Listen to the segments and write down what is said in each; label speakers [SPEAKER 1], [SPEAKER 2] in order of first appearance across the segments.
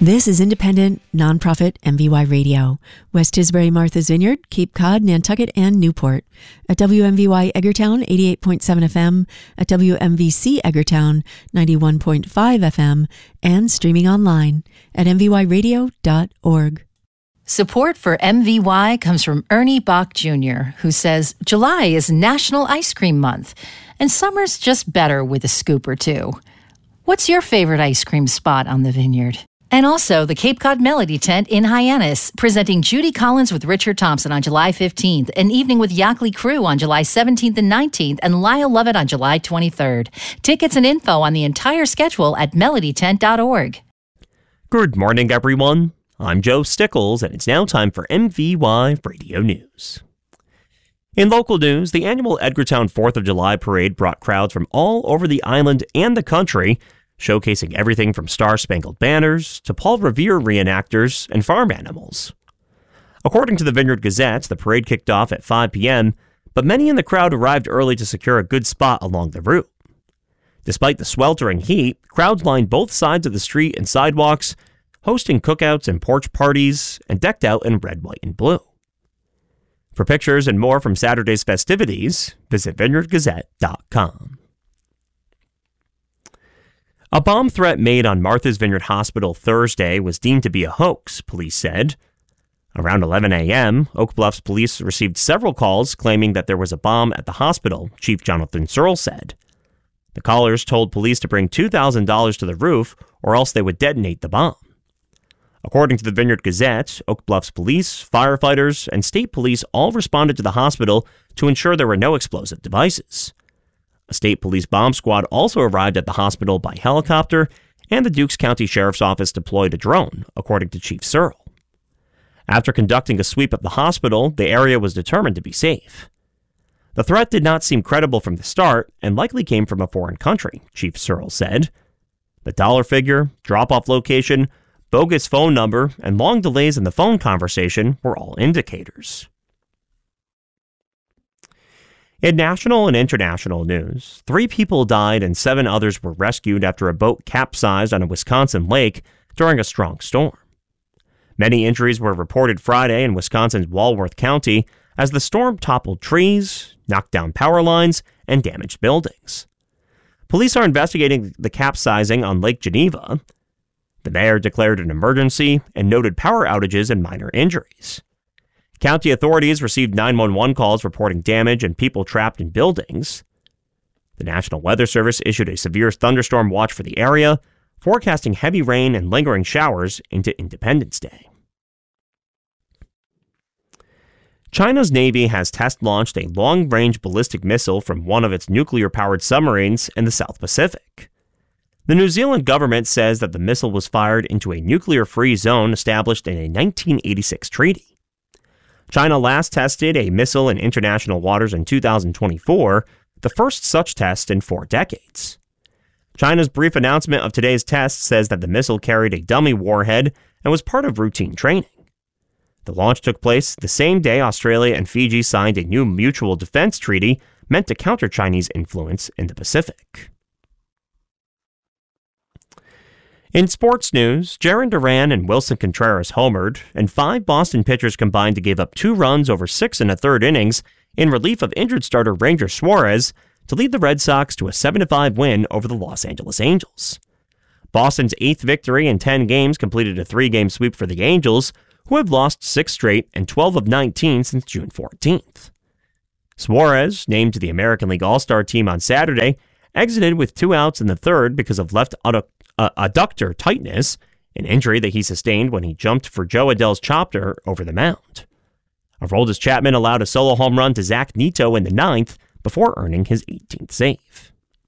[SPEAKER 1] This is independent, nonprofit MVY Radio. West Tisbury, Martha's Vineyard, Cape Cod, Nantucket, and Newport. At WMVY Eggertown, 88.7 FM, at WMVC Eggertown, 91.5 FM, and streaming online at mvyradio.org.
[SPEAKER 2] Support for MVY comes from Ernie Bach Jr., who says July is National Ice Cream Month, and summer's just better with a scoop or two. What's your favorite ice cream spot on the vineyard? And also the Cape Cod Melody Tent in Hyannis, presenting Judy Collins with Richard Thompson on July 15th, an evening with Yackley Crew on July 17th and 19th, and Lyle Lovett on July 23rd. Tickets and info on the entire schedule at melodytent.org.
[SPEAKER 3] Good morning, everyone. I'm Joe Stickles, and it's now time for MVY Radio News. In local news, the annual Edgartown 4th of July parade brought crowds from all over the island and the country, showcasing everything from star-spangled banners to Paul Revere reenactors and farm animals. According to the Vineyard Gazette, the parade kicked off at 5 p.m., but many in the crowd arrived early to secure a good spot along the route. Despite the sweltering heat, crowds lined both sides of the street and sidewalks, hosting cookouts and porch parties, and decked out in red, white, and blue. For pictures and more from Saturday's festivities, visit vineyardgazette.com. A bomb threat made on Martha's Vineyard Hospital Thursday was deemed to be a hoax, police said. Around 11 a.m., Oak Bluffs police received several calls claiming that there was a bomb at the hospital, Chief Jonathan Searle said. The callers told police to bring $2,000 to the roof or else they would detonate the bomb. According to the Vineyard Gazette, Oak Bluffs police, firefighters, and state police all responded to the hospital to ensure there were no explosive devices. A state police bomb squad also arrived at the hospital by helicopter, and the Dukes County Sheriff's Office deployed a drone, according to Chief Searle. After conducting a sweep of the hospital, the area was determined to be safe. The threat did not seem credible from the start and likely came from a foreign country, Chief Searle said. The dollar figure, drop-off location, bogus phone number, and long delays in the phone conversation were all indicators. In national and international news, 3 people died and 7 others were rescued after a boat capsized on a Wisconsin lake during a strong storm. Many injuries were reported Friday in Wisconsin's Walworth County as the storm toppled trees, knocked down power lines, and damaged buildings. Police are investigating the capsizing on Lake Geneva. The mayor declared an emergency and noted power outages and minor injuries. County authorities received 911 calls reporting damage and people trapped in buildings. The National Weather Service issued a severe thunderstorm watch for the area, forecasting heavy rain and lingering showers into Independence Day. China's Navy has test-launched a long-range ballistic missile from one of its nuclear-powered submarines in the South Pacific. The New Zealand government says that the missile was fired into a nuclear-free zone established in a 1986 treaty. China last tested a missile in international waters in 2024, the first such test in 4 decades. China's brief announcement of today's test says that the missile carried a dummy warhead and was part of routine training. The launch took place the same day Australia and Fiji signed a new mutual defense treaty meant to counter Chinese influence in the Pacific. In sports news, Jarren Duran and Wilson Contreras homered, and 5 Boston pitchers combined to give up 2 runs over 6 1/3 innings in relief of injured starter Ranger Suarez to lead the Red Sox to a 7-5 win over the Los Angeles Angels. Boston's 8th victory in 10 games completed a 3-game sweep for the Angels, who have lost 6 straight and 12 of 19 since June 14th. Suarez, named to the American League All-Star team on Saturday, exited with 2 outs in the 3rd because of left adductor tightness, an injury that he sustained when he jumped for Joe Adell's chopper over the mound. Aroldis Chapman allowed a solo home run to Zach Neto in the 9th before earning his 18th save.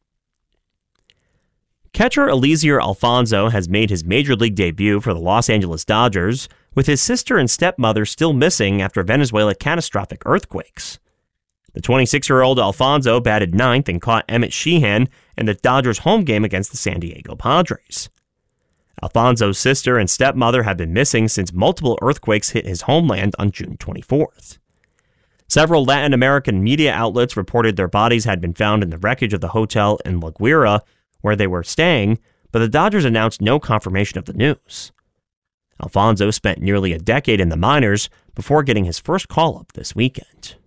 [SPEAKER 3] Catcher Eliezer Alfonso has made his major league debut for the Los Angeles Dodgers, with his sister and stepmother still missing after Venezuela's catastrophic earthquakes. The 26-year-old Alfonso batted 9th and caught Emmett Sheehan in the Dodgers' home game against the San Diego Padres. Alfonso's sister and stepmother have been missing since multiple earthquakes hit his homeland on June 24th. Several Latin American media outlets reported their bodies had been found in the wreckage of the hotel in La Guaira, where they were staying, but the Dodgers announced no confirmation of the news. Alfonso spent nearly a decade in the minors before getting his first call-up this weekend.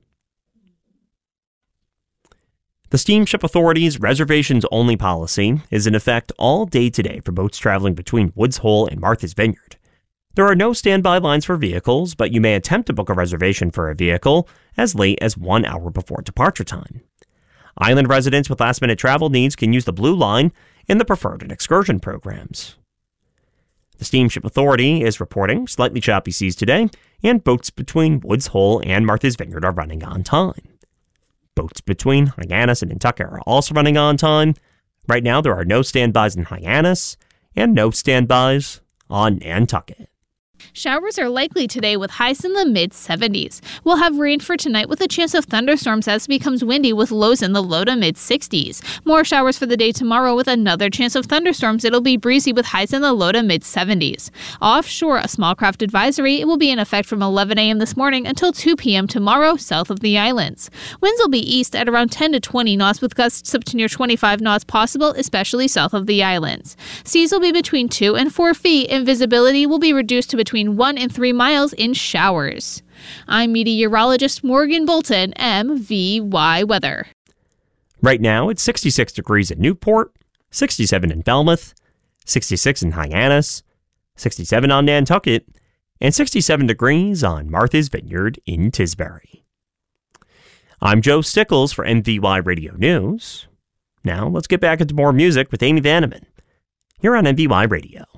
[SPEAKER 3] The Steamship Authority's reservations-only policy is in effect all day today for boats traveling between Woods Hole and Martha's Vineyard. There are no standby lines for vehicles, but you may attempt to book a reservation for a vehicle as late as 1 hour before departure time. Island residents with last-minute travel needs can use the Blue Line in the Preferred and Excursion programs. The Steamship Authority is reporting slightly choppy seas today, and boats between Woods Hole and Martha's Vineyard are running on time. Boats between Hyannis and Nantucket are also running on time. Right now, there are no standbys in Hyannis and no standbys on Nantucket.
[SPEAKER 4] Showers are likely today with highs in the mid-70s. We'll have rain for tonight with a chance of thunderstorms as it becomes windy with lows in the low to mid-60s. More showers for the day tomorrow with another chance of thunderstorms. It'll be breezy with highs in the low to mid-70s. Offshore, a small craft advisory. It will be in effect from 11 a.m. this morning until 2 p.m. tomorrow south of the islands. Winds will be east at around 10 to 20 knots with gusts up to near 25 knots possible, especially south of the islands. Seas will be between 2 and 4 feet and visibility will be reduced to between 1 and 3 miles in showers. I'm meteorologist Morgan Bolton, MVY Weather.
[SPEAKER 3] Right now, it's 66 degrees in Newport, 67 in Falmouth, 66 in Hyannis, 67 on Nantucket, and 67 degrees on Martha's Vineyard in Tisbury. I'm Joe Stickles for MVY Radio News. Now, let's get back into more music with Amy Vanneman here on MVY Radio.